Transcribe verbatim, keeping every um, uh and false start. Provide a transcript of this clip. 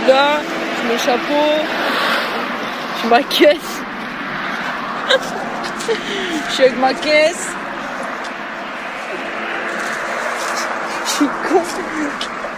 là, je mets le chapeau, je ma caisse. Je suis avec ma caisse. Je suis con.